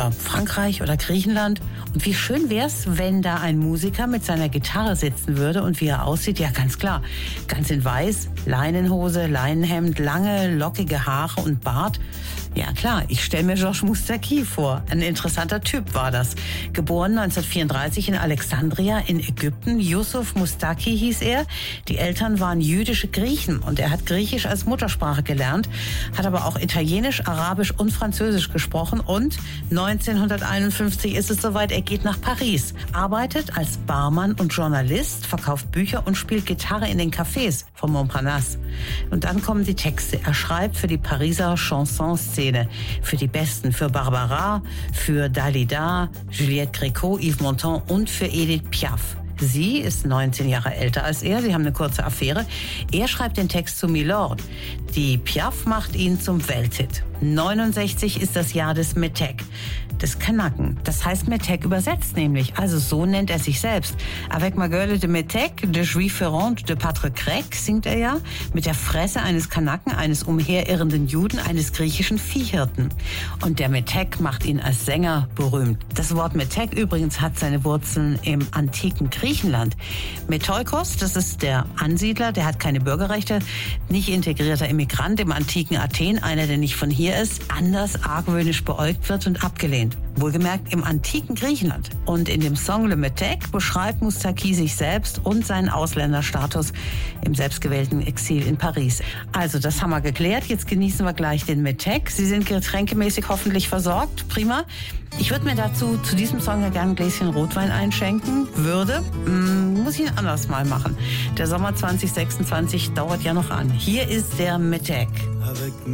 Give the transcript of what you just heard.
oder Frankreich oder Griechenland. Und wie schön wär's, wenn da ein Musiker mit seiner Gitarre sitzen würde und wie er aussieht, ja ganz klar. Ganz in weiß, Leinenhose, Leinenhemd, lange, lockige Haare und Bart. Ja klar, ich stelle mir Georges Moustaki vor. Ein interessanter Typ war das. Geboren 1934 in Alexandria in Ägypten. Yusuf Moustaki hieß er. Die Eltern waren jüdische Griechen und er hat Griechisch als Muttersprache gelernt, hat aber auch Italienisch, Arabisch und Französisch gesprochen und 1951 ist es soweit, er geht nach Paris, arbeitet als Barmann und Journalist, verkauft Bücher und spielt Gitarre in den Cafés von Montparnasse. Und dann kommen die Texte. Er schreibt für die Pariser Chanson-Szene, für die Besten, für Barbara, für Dalida, Juliette Gréco, Yves Montand und für Edith Piaf. Sie ist 19 Jahre älter als er, sie haben eine kurze Affäre. Er schreibt den Text zu Milord. Die Piaf macht ihn zum Welthit. 69 ist das Jahr des Metek, des Kanaken. Das heißt Metek übersetzt nämlich, also so nennt er sich selbst. Avec ma gueule de Metek, de Juif ferrand, de Patre grec, singt er ja, mit der Fresse eines Kanaken, eines umherirrenden Juden, eines griechischen Viehhirten. Und der Metek macht ihn als Sänger berühmt. Das Wort Metek übrigens hat seine Wurzeln im antiken Griechenland. Metoikos, das ist der Ansiedler, der hat keine Bürgerrechte, nicht integrierter Immigrant im antiken Athen, einer, der nicht von hier ist, anders argwöhnisch beäugt wird und abgelehnt. Wohlgemerkt im antiken Griechenland. Und in dem Song Le Metek beschreibt Moustaki sich selbst und seinen Ausländerstatus im selbstgewählten Exil in Paris. Also, das haben wir geklärt. Jetzt genießen wir gleich den Metek. Sie sind getränkemäßig hoffentlich versorgt. Prima. Ich würde mir dazu, zu diesem Song ja gerne ein Gläschen Rotwein einschenken. Muss ich anders mal machen. Der Sommer 2026 dauert ja noch an. Hier ist der Metek. Avec